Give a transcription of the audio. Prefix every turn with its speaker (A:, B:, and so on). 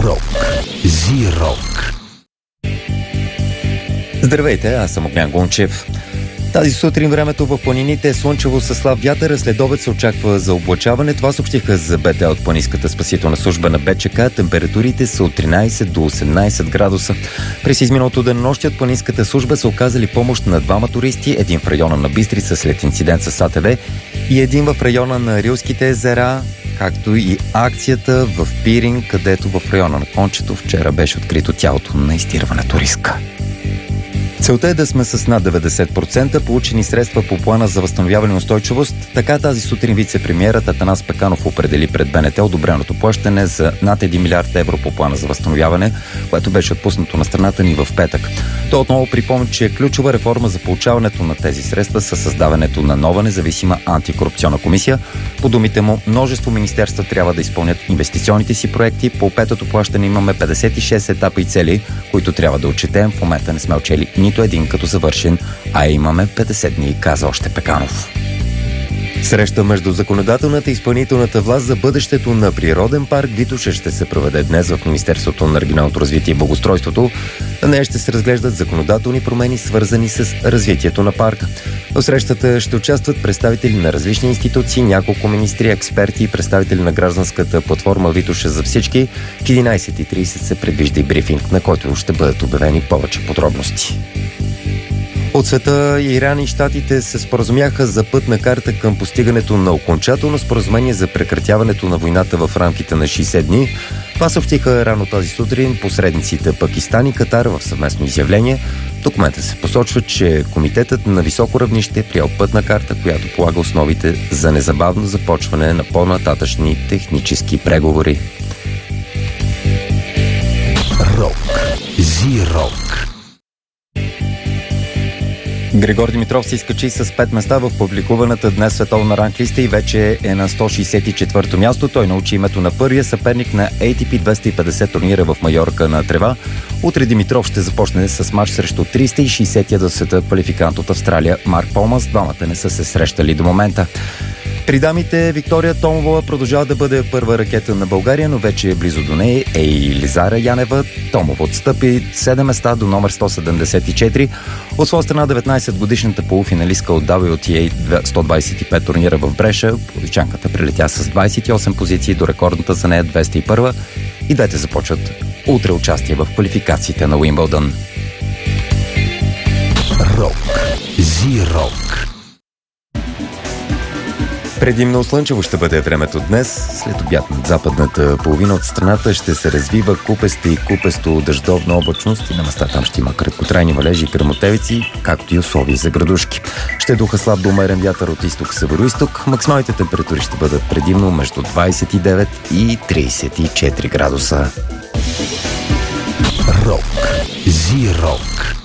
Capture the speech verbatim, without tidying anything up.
A: Рок. Зи-рок.
B: Здравейте, аз съм Огнян Гончев. Тази сутрин времето в планините е слънчево със слаб вятър, след обед се очаква за облачаване. Това съобщиха за БТА от Планинската спасителна служба на БЧК. Температурите са от тринайсет до осемнайсет градуса. През изминалото денонощие от Планинската служба са оказали помощ на двама туристи, един в района на Бистрица след инцидент с АТВ и един в района на Рилските езера, както и акцията в Пирин, където в района на Кончето вчера беше открито тялото на изтирване туристка. Целта е да сме с над деветдесет процента получени средства по плана за възстановяване и устойчивост. Така тази сутрин вице-премиерът Атанас Пеканов определи пред БНТ одобреното плащане за над един милиард евро по плана за възстановяване, което беше отпуснато на страната ни в петък. Той отново припомни, че е ключова реформа за получаването на тези средства със създаването на нова независима антикорупционна комисия. По думите му, множество министерства трябва да изпълнят инвестиционните си проекти. По петото плащане имаме петдесет и шест етапа и цели, които трябва да отчетем. В момента не сме учели нито един като завършен, а имаме петдесет дни, каза още Пеканов. Среща между законодателната и изпълнителната власт за бъдещето на природен парк Витоша ще се проведе днес в Министерството на регионалното развитие и благоустройството. На нея ще се разглеждат законодателни промени, свързани с развитието на парка. В срещата ще участват представители на различни институции, няколко министри, експерти и представители на гражданската платформа Витоша за всички. В единайсет и трийсет се предвижда и брифинг, на който ще бъдат обявени повече подробности. От света Иран и щатите се споразумяха за пътна карта към постигането на окончателно споразумение за прекратяването на войната в рамките на шейсет дни. Това съобщиха рано тази сутрин посредниците Пакистан и Катар в съвместно изявление. В документа се посочва, че комитетът на високо равнище е приел пътна карта, която полага основите за незабавно започване на по-нататъчни технически преговори.
A: Рок. Зи-рок.
B: Григор Димитров се изкачи с пет места в публикуваната днес световна ранглиста и вече е на сто шейсет и четвърто място. Той научи името на първия съперник на Ей Ти Пи двеста и петдесет турнира в Майорка на трева. Утре Димитров ще започне с мач срещу триста и шейсетия до света квалификант от Австралия Марк Полманс. Двамата не са се срещали до момента. При дамите Виктория Томова продължава да бъде първа ракета на България, но вече е близо до нея е и Лизара Янева. Томова отстъпи седем места до номер сто седемдесет и четири. От своя страна деветнайсетгодишната полуфиналистка от Дабъл Ю Ти Ей сто двайсет и пет турнира в Бреша, половичанката прилетя с двайсет и осем позиции до рекордната за нея двеста и първа. И двете започват утре участие в квалификациите на Уимбълдън.
A: Рок. Зи-рок.
B: Предимно слънчево ще бъде времето днес. След обяд над западната половина от страната ще се развива купеста и купесто дъждовна облачност и на места там ще има краткотрайни валежи и гръмотевици, както и условия за градушки. Ще духа слаб до умерен вятър от изток-североизток. Максималните температури ще бъдат предимно между двайсет и девет и трийсет и четири градуса.
A: Рок. Зи-рок.